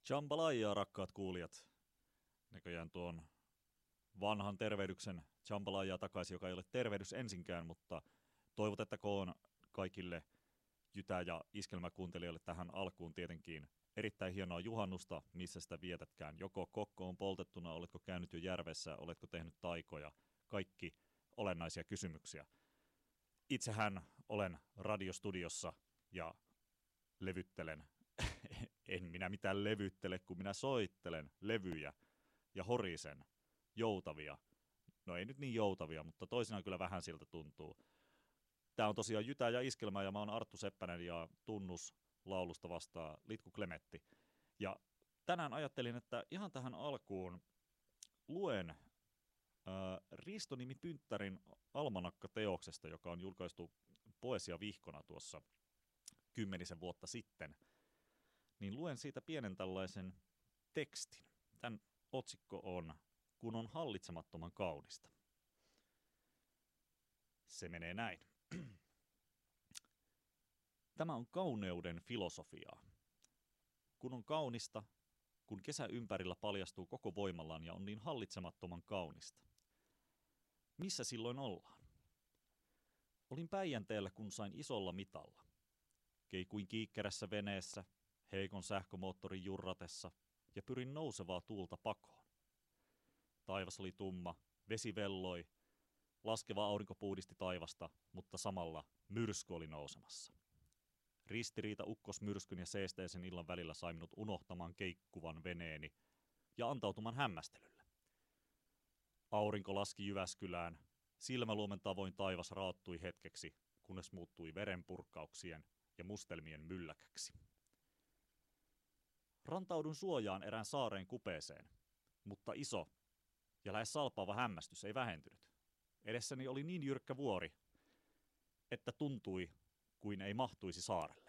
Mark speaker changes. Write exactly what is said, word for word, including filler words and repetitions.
Speaker 1: Jambalaya, rakkaat kuulijat. Näköjään tuon vanhan tervehdyksen Jambalaya takaisin, joka ei ole tervehdys ensinkään, mutta toivotettakoon kaikille jytä- ja iskelmäkuuntelijoille tähän alkuun tietenkin erittäin hienoa juhannusta, missä sitä vietätkään. Joko kokko on poltettuna, oletko käynyt jo järvessä, oletko tehnyt taikoja, kaikki olennaisia kysymyksiä. Itsehän olen radiostudiossa ja levyttelen. En minä mitään levyttele, kun minä soittelen levyjä ja horisen joutavia. No ei nyt niin joutavia, mutta toisinaan kyllä vähän siltä tuntuu. Tämä on tosiaan Jytä ja iskelmä ja mä oon Arttu Seppänen ja tunnus laulusta vastaa Litku Klemetti. Ja tänään ajattelin, että ihan tähän alkuun luen äh, Risto Nimi Pynttärin almanakka-teoksesta, joka on julkaistu poesiavihkona tuossa kymmenisen vuotta sitten. Niin luen siitä pienen tällaisen tekstin. Tämän otsikko on Kun on hallitsemattoman kaunista. Se menee näin. Tämä on kauneuden filosofiaa. Kun on kaunista, kun kesä ympärillä paljastuu koko voimallaan ja on niin hallitsemattoman kaunista. Missä silloin ollaan? Olin Päijänteellä, kun sain isolla mitalla. Keikuin kiikkerässä veneessä, heikon sähkömoottorin jurratessa ja pyrin nousevaa tuulta pakoon. Taivas oli tumma, vesi velloi, laskeva aurinko puhdisti taivasta, mutta samalla myrsky oli nousemassa. Ristiriita ukkosmyrskyn ja seesteisen illan välillä sai minut unohtamaan keikkuvan veneeni ja antautumaan hämmästelylle. Aurinko laski Jyväskylään, silmäluomen tavoin taivas raattui hetkeksi, kunnes muuttui verenpurkkauksien ja mustelmien mylläkäksi. Rantaudun suojaan erään saareen kupeeseen, mutta iso ja lähes salpaava hämmästys ei vähentynyt. Edessäni oli niin jyrkkä vuori, että tuntui kuin ei mahtuisi saarelle.